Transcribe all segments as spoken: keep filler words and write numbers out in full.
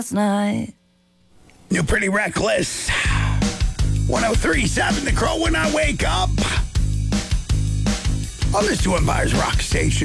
last night. New Pretty Reckless. one oh three point seven The Crow when I wake up. On this Two Empires Rock Station.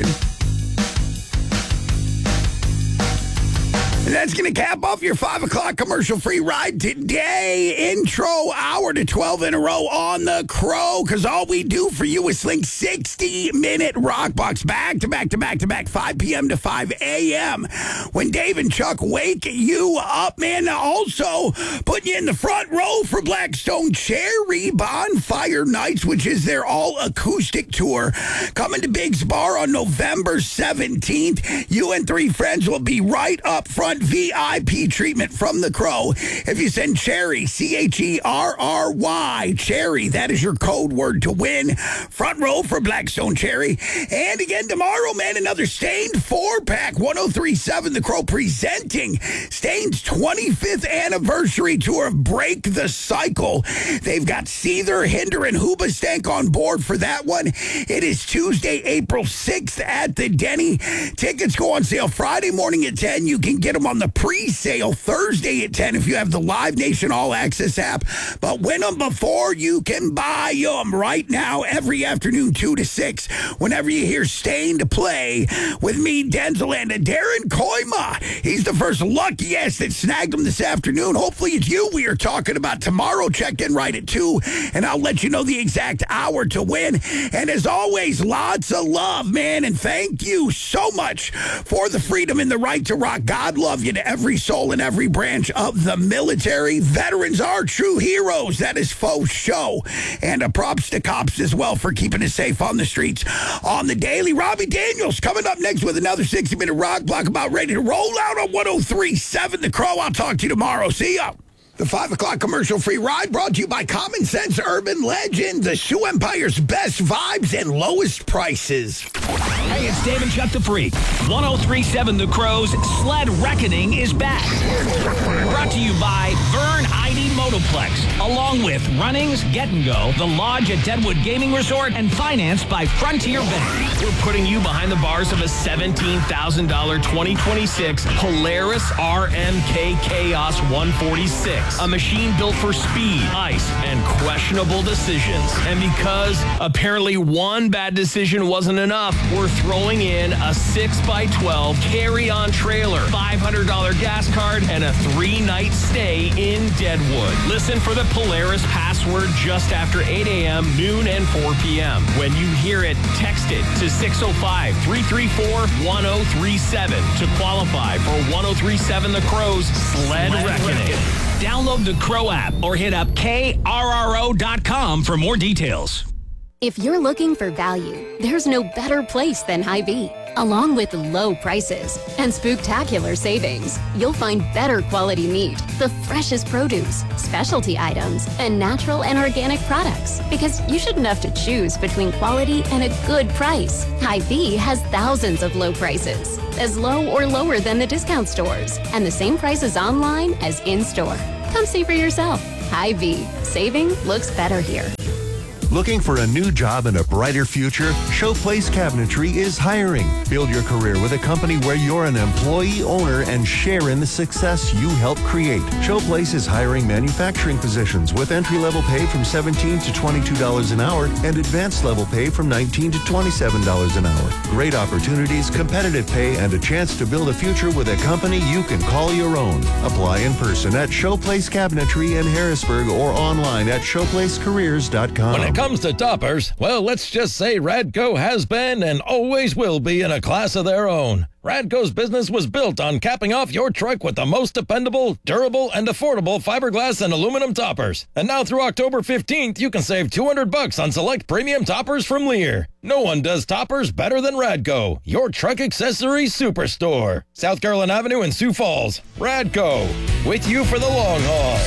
And that's going to cap off your five o'clock commercial-free ride today. Intro hour to twelve in a row on The Crow, because all we do for you is sling sixty-minute rock box back to back to back to back, five p.m. to five a.m. when Dave and Chuck wake you up, man. Also putting you in the front row for Blackstone Cherry Bonfire Nights, which is their all-acoustic tour. Coming to Biggs Bar on November seventeenth. You and three friends will be right up front. V I P treatment from The Crow. If you send Cherry, C H E R R Y, Cherry, that is your code word to win. Front row for Blackstone Cherry. And again tomorrow, man, another Stained four-pack. one oh three point seven The Crow presenting Stained's twenty-fifth anniversary tour of Break the Cycle. They've got Seether, Hinder, and Hoobastank on board for that one. It is Tuesday, April sixth at the Denny. Tickets go on sale Friday morning at ten. You can get them on the pre-sale Thursday at ten if you have the Live Nation All Access app. But win them before you can buy them right now, every afternoon, two to six, whenever you hear Stained play with me, Denzel, and Darren Koima. He's the first luckiest that snagged them this afternoon. Hopefully it's you we are talking about tomorrow. Check in right at two, and I'll let you know the exact hour to win. And as always, lots of love, man, and thank you so much for the freedom and the right to rock. God love you to every soul in every branch of the military. Veterans are true heroes. That is faux show. And a props to cops as well for keeping us safe on the streets. On the daily, Robbie Daniels coming up next with another sixty-minute rock block, about ready to roll out on one oh three point seven The Crow. I'll talk to you tomorrow. See ya. The five o'clock commercial-free ride brought to you by Common Sense Urban Legend, the Shoe Empire's best vibes and lowest prices. Hey, it's Dave and Chuck the Freak. one oh three point seven The Crow's Sled Reckoning is back. Brought to you by Vern I D Motoplex, along with Runnings, Get and Go, The Lodge at Deadwood Gaming Resort, and financed by Frontier Bank. We're putting you behind the bars of a seventeen thousand dollars twenty twenty-six Polaris R M K Chaos one forty-six. A machine built for speed, ice, and questionable decisions. And because apparently one bad decision wasn't enough, we're throwing in a six by twelve carry-on trailer, five hundred dollars gas card, and a three-night stay in Deadwood. Listen for the Polaris password just after eight a.m., noon, and four p.m. When you hear it, text it to six oh five, three three four, one oh three seven to qualify for one oh three point seven The Crow's Sled, Sled Reckoning. Reckoning. Download the Crow app or hit up K R R O dot com for more details. If you're looking for value, there's no better place than Hy-Vee. Along with low prices and spooktacular savings, you'll find better quality meat, the freshest produce, specialty items, and natural and organic products. Because you shouldn't have to choose between quality and a good price. Hy-Vee has thousands of low prices, as low or lower than the discount stores, and the same prices online as in-store. Come see for yourself. Hy-Vee. Saving looks better here. Looking for a new job and a brighter future? Showplace Cabinetry is hiring. Build your career with a company where you're an employee owner and share in the success you help create. Showplace is hiring manufacturing positions with entry-level pay from seventeen dollars to twenty-two dollars an hour and advanced level pay from nineteen dollars to twenty-seven dollars an hour. Great opportunities, competitive pay, and a chance to build a future with a company you can call your own. Apply in person at Showplace Cabinetry in Harrisburg or online at showplace careers dot com. When it comes to toppers, well, let's just say Radco has been and always will be in a class of their own. Radco's business was built on capping off your truck with the most dependable, durable, and affordable fiberglass and aluminum toppers. And now through October fifteenth, you can save two hundred bucks on select premium toppers from Lear. No one does toppers better than Radco, your truck accessories superstore. South Carolina Avenue in Sioux Falls. Radco, with you for the long haul.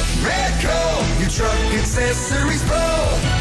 Radco, your truck accessories pro.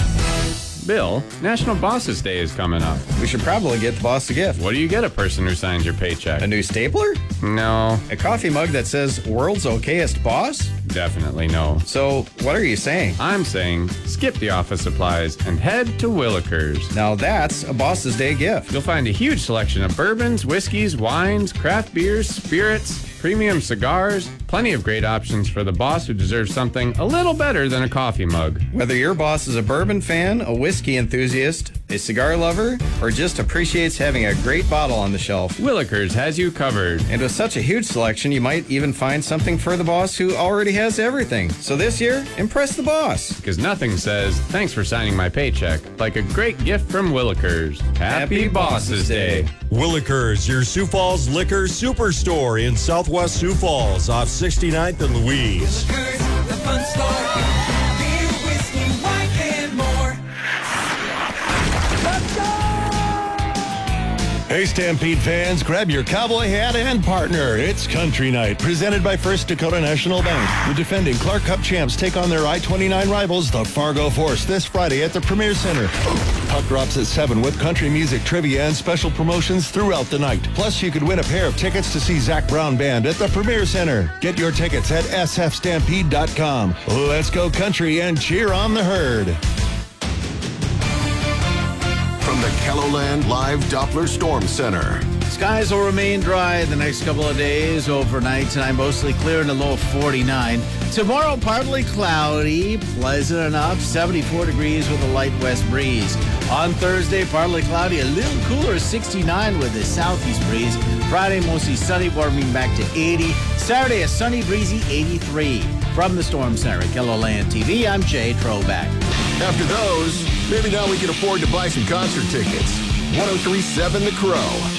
Bill, National Bosses Day is coming up. We should probably get the boss a gift. What do you get a person who signs your paycheck? A new stapler? No. A coffee mug that says world's okayest boss? Definitely no. So, what are you saying? I'm saying skip the office supplies and head to Willikers. Now that's a Boss's Day gift. You'll find a huge selection of bourbons, whiskeys, wines, craft beers, spirits, premium cigars, plenty of great options for the boss who deserves something a little better than a coffee mug. Whether your boss is a bourbon fan, a whiskey enthusiast, a cigar lover, or just appreciates having a great bottle on the shelf, Willikers has you covered. And with such a huge selection, you might even find something for the boss who already has everything. So this year, impress the boss. Because nothing says, thanks for signing my paycheck, like a great gift from Willikers. Happy, Happy Bosses Day. Willikers, your Sioux Falls liquor superstore in southwest Sioux Falls off sixty-ninth and Louise. Willikers, the fun store. Beer, whiskey, wine, and more. Let's go! Hey, Stampede fans, grab your cowboy hat and partner. It's Country Night, presented by First Dakota National Bank. The defending Clark Cup champs take on their I twenty-nine rivals, the Fargo Force, this Friday at the Premier Center. Puck drops at seven with country music, trivia, and special promotions throughout the night. Plus, you could win a pair of tickets to see Zach Brown Band at the Premier Center. Get your tickets at s f stampede dot com. Let's go country and cheer on the herd. From the KELOLAND Live Doppler Storm Center. Skies will remain dry the next couple of days. Overnight tonight, mostly clear in the low of forty-nine. Tomorrow, partly cloudy, pleasant enough, seventy-four degrees with a light west breeze. On Thursday, partly cloudy, a little cooler, sixty-nine with a southeast breeze. Friday, mostly sunny, warming back to eighty. Saturday, a sunny, breezy eighty-three. From the Storm Center at KELOLAND T V, I'm Jay Troback. After those, maybe now we can afford to buy some concert tickets. one oh three point seven The Crow.